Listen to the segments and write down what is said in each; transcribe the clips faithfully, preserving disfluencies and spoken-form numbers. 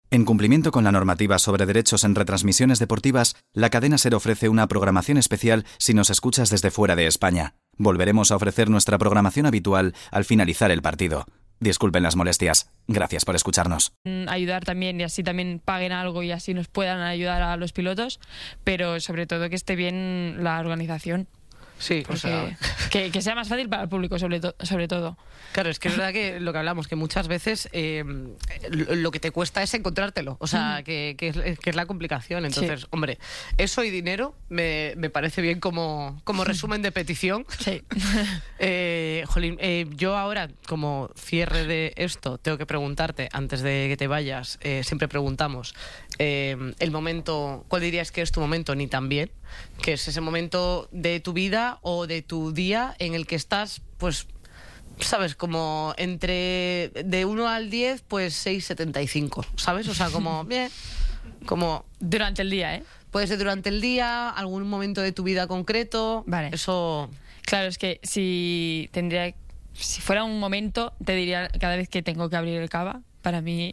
En cumplimiento con la normativa sobre derechos en retransmisiones deportivas, la cadena SER ofrece una programación especial si nos escuchas desde fuera de España. Volveremos a ofrecer nuestra programación habitual al finalizar el partido. Disculpen las molestias. Gracias por escucharnos. Ayudar también y así también paguen algo y así nos puedan ayudar a los pilotos, pero sobre todo que esté bien la organización. Sí, Porque o sea... que, que sea más fácil para el público sobre, to- sobre todo. Claro, es que es verdad que lo que hablamos, que muchas veces eh, lo, lo que te cuesta es encontrártelo, o sea, mm. que, que, es, que es la complicación. Entonces, sí. hombre, eso y dinero me, me parece bien como, como resumen de petición. Sí. eh, jolín, eh, yo ahora, como cierre de esto, tengo que preguntarte, antes de que te vayas, eh, siempre preguntamos, eh, el momento, ¿cuál dirías que es tu momento ni tan bien? Que es ese momento de tu vida o de tu día en el que estás, pues, ¿sabes? Como entre de uno al diez, pues seis coma setenta y cinco, ¿sabes? O sea, como, bien, como... Durante el día, ¿eh? Puede ser durante el día, algún momento de tu vida concreto. Vale. Eso... Claro, es que si tendría... Si fuera un momento, te diría cada vez que tengo que abrir el cava. Para mí...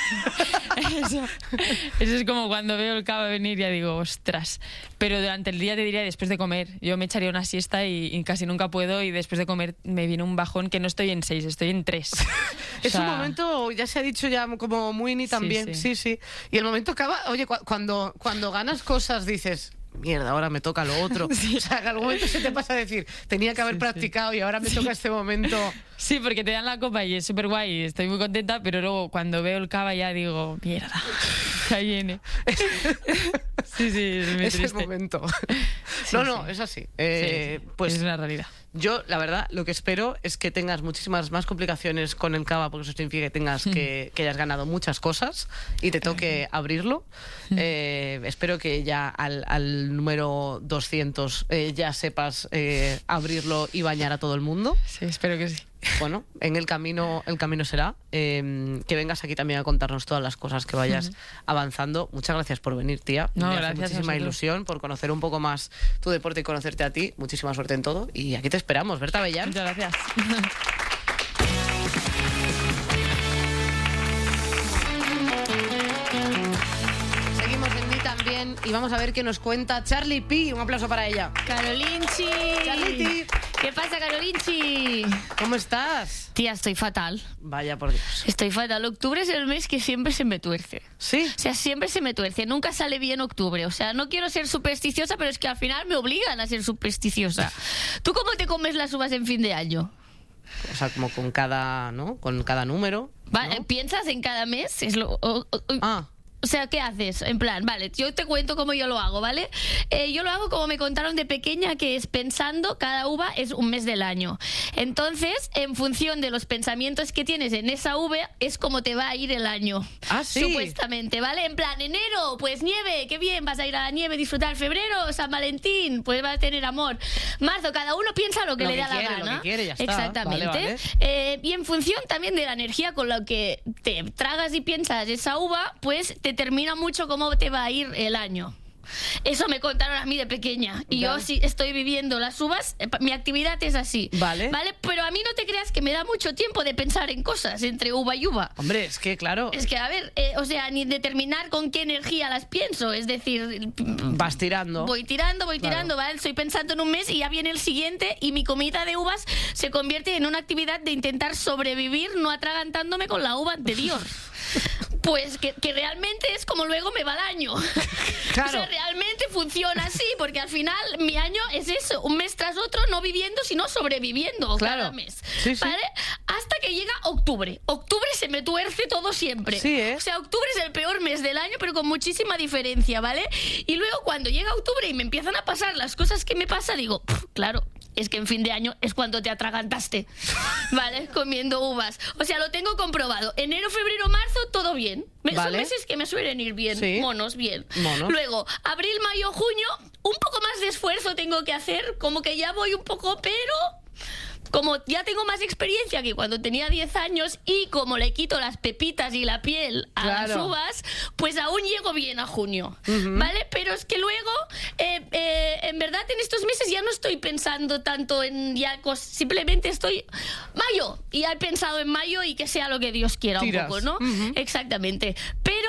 eso, eso es como cuando veo el cava venir y ya digo, ostras. Pero durante el día te diría después de comer. Yo me echaría una siesta y, y casi nunca puedo, y después de comer me viene un bajón que no estoy en seis, estoy en tres. Es o sea... un momento, ya se ha dicho ya como muy ni también. Sí, sí, sí, sí. Y el momento acaba, oye, cu- cuando, cuando ganas cosas dices... Mierda, ahora me toca lo otro. Sí. O sea, que algún momento se te pasa a decir, tenía que haber sí, practicado sí. y ahora me sí. toca este momento. Sí, porque te dan la copa y es súper guay y estoy muy contenta, pero luego cuando veo el cava ya digo, mierda, ahí viene. Sí, sí, es muy es triste. el momento. Sí, no, no, sí. es así. Eh, sí, sí. Pues es una realidad. Yo, la verdad, lo que espero es que tengas muchísimas más complicaciones con el cava, porque eso significa que tengas mm. que, que hayas ganado muchas cosas y te toque mm. abrirlo. Mm. Eh, espero que ya al, al número doscientos eh, ya sepas eh, abrirlo y bañar a todo el mundo. Sí, espero que sí. Bueno, en el camino el camino será eh, que vengas aquí también a contarnos todas las cosas que vayas mm. avanzando. Muchas gracias por venir, tía. No, Me hace gracias muchísima ilusión por conocer un poco más tu deporte y conocerte a ti. Muchísima suerte en todo y aquí te esperamos. Berta Avellán. Muchas gracias. Seguimos en Ni También y vamos a ver qué nos cuenta Charlie P. Un aplauso para ella. Carolinchi. Charlie P. ¿Qué pasa, Carolinchi? ¿Cómo estás? Tía, estoy fatal. Vaya por Dios. Estoy fatal. Octubre es el mes que siempre se me tuerce. ¿Sí? O sea, siempre se me tuerce. Nunca sale bien octubre. O sea, no quiero ser supersticiosa, pero es que al final me obligan a ser supersticiosa. ¿Tú cómo te comes las uvas en fin de año? O sea, como con cada, ¿no? Con cada número, Va, ¿no? ¿Piensas en cada mes? Es lo... o- o- Ah. O sea, ¿qué haces? En plan, vale, yo te cuento cómo yo lo hago, ¿vale? Eh, yo lo hago como me contaron de pequeña, que es pensando, cada uva es un mes del año. Entonces, en función de los pensamientos que tienes en esa uva, es como te va a ir el año. Ah, sí. Supuestamente, ¿vale? En plan, enero, pues nieve, qué bien, vas a ir a la nieve, disfrutar. Febrero, San Valentín, pues vas a tener amor. Marzo, cada uno piensa lo que Lo le que da quiere, la lo gana. que quiere, ya está. Exactamente. Vale, vale. Eh, y en función también de la energía con la que te tragas y piensas esa uva, pues te determina mucho cómo te va a ir el año. Eso me contaron a mí de pequeña. Y Vale. yo sí estoy viviendo las uvas. eh, Mi actividad es así. Vale. ¿Vale? Pero a mí no te creas que me da mucho tiempo de pensar en cosas entre uva y uva. Hombre, es que claro, Es que, a ver, eh, o sea, ni determinar con qué energía las pienso. Es decir, vas tirando. voy tirando, voy Claro. tirando, ¿vale? Estoy pensando en un mes y ya viene el siguiente y mi comida de uvas se convierte en una actividad de intentar sobrevivir no atragantándome con la uva anterior. Pues que, que realmente es como luego me va el año. Claro. O sea, realmente funciona así, porque al final mi año es eso, un mes tras otro, no viviendo, sino sobreviviendo Claro. cada mes. Sí, sí. ¿Vale? Hasta que llega octubre. Octubre se me tuerce todo siempre. Sí, ¿eh? O sea, octubre es el peor mes del año, pero con muchísima diferencia, ¿vale? Y luego cuando llega octubre y me empiezan a pasar las cosas que me pasa, digo, "Pff, claro, es que en fin de año es cuando te atragantaste, ¿vale? Comiendo uvas. O sea, lo tengo comprobado. Enero, febrero, marzo, todo bien. Me- Vale. Son meses que me suelen ir bien. Sí. Monos, bien. Monos. Luego, abril, mayo, junio, un poco más de esfuerzo tengo que hacer, como que ya voy un poco, pero... Como ya tengo más experiencia que cuando tenía diez años y como le quito las pepitas y la piel a las Claro. uvas, pues aún llego bien a junio, Ujú. ¿vale? Pero es que luego, eh, eh, en verdad, en estos meses ya no estoy pensando tanto en ya cos- simplemente estoy mayo y ya he pensado en mayo y que sea lo que Dios quiera Tiras. un poco, ¿no? Ujú. Exactamente. Pero